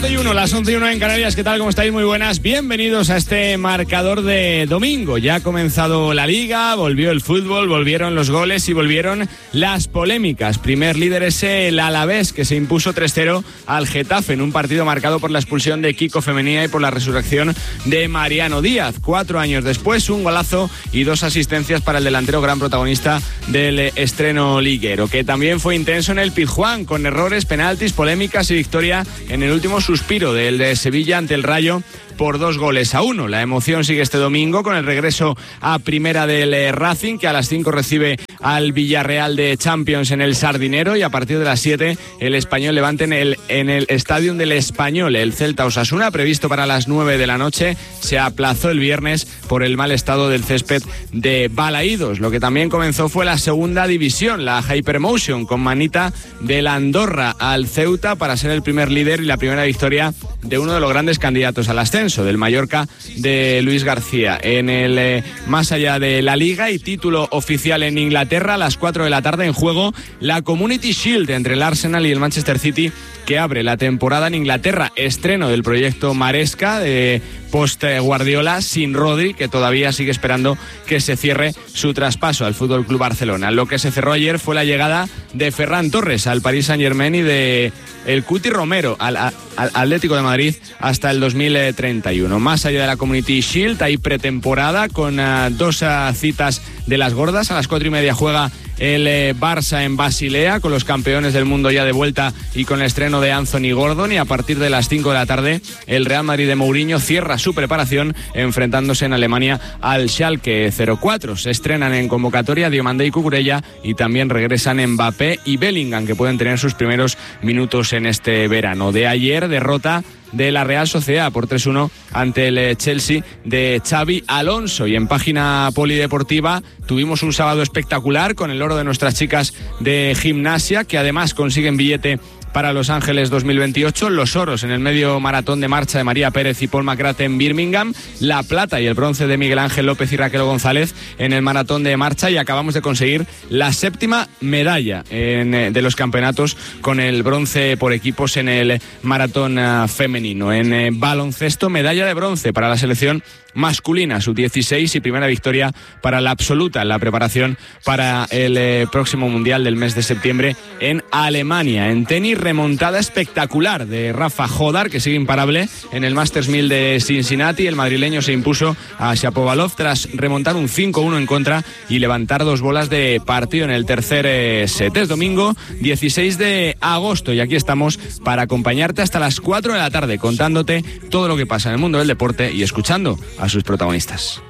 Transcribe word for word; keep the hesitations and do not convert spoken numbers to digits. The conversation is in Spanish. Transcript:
once y uno, las once y uno en Canarias. ¿Qué tal? ¿Cómo estáis? Muy buenas. Bienvenidos a este marcador de domingo. Ya ha comenzado la Liga, volvió el fútbol, volvieron los goles y volvieron las polémicas. Primer líder es el Alavés, que se impuso tres cero al Getafe en un partido marcado por la expulsión de Kiko Femenía y por la resurrección de Mariano Díaz. Cuatro años después, un golazo y dos asistencias para el delantero gran protagonista del estreno liguero, que también fue intenso en el Pizjuán, con errores, penaltis, polémicas y victoria en el último suspiro del de Sevilla ante el Rayo por dos goles a uno. La emoción sigue este domingo con el regreso a primera del eh, Racing, que a las cinco recibe al Villarreal de Champions en el Sardinero, y a partir de las siete el Español Levante en el, en el Estadio del Español. El Celta Osasuna, previsto para las nueve de la noche, se aplazó el viernes por el mal estado del césped de Balaídos. Lo que también comenzó fue la segunda división, la Hypermotion, con manita de la Andorra al Ceuta para ser el primer líder y la primera victoria de uno de los grandes candidatos al ascenso, del Mallorca de Luis García. En el eh, más allá de la Liga y título oficial en Inglaterra, a las cuatro de la tarde en juego la Community Shield entre el Arsenal y el Manchester City, que abre la temporada en Inglaterra. Estreno del proyecto Maresca de post Guardiola sin Rodri, que todavía sigue esperando que se cierre su traspaso al F C Barcelona. Lo que se cerró ayer fue la llegada de Ferran Torres al Paris Saint-Germain y de el Cuti Romero al, al Atlético de Madrid hasta el dos mil treinta y uno. Más allá de la Community Shield hay pretemporada con uh, dos uh, citas de las gordas. A las cuatro y media juega el eh, Barça en Basilea, con los campeones del mundo ya de vuelta y con el estreno de Anthony Gordon, y a partir de las cinco de la tarde el Real Madrid de Mourinho cierra su preparación enfrentándose en Alemania al Schalke cero cuatro. Se estrenan en convocatoria Diomandé y Cucurella, y también regresan Mbappé y Bellingham, que pueden tener sus primeros minutos en este verano. De ayer, derrota de la Real Sociedad por tres uno ante el Chelsea de Xavi Alonso. Y en página polideportiva tuvimos un sábado espectacular con el oro de nuestras chicas de gimnasia, que además consiguen billete para Los Ángeles dos mil veintiocho, los oros en el medio maratón de marcha de María Pérez y Paul McGrath en Birmingham, la plata y el bronce de Miguel Ángel López y Raquel González en el maratón de marcha, y acabamos de conseguir la séptima medalla en, de los campeonatos, con el bronce por equipos en el maratón uh, femenino. En eh, baloncesto, medalla de bronce para la selección masculina sub dieciséis y primera victoria para la absoluta en la preparación para el eh, próximo mundial del mes de septiembre en Alemania. En tenis, remontada espectacular de Rafa Jodar, que sigue imparable en el Masters mil de Cincinnati. El madrileño se impuso a Shapovalov tras remontar un cinco uno en contra y levantar dos bolas de partido en el tercer eh, set. Es domingo dieciséis de agosto y aquí estamos para acompañarte hasta las cuatro de la tarde, contándote todo lo que pasa en el mundo del deporte y escuchando a sus protagonistas.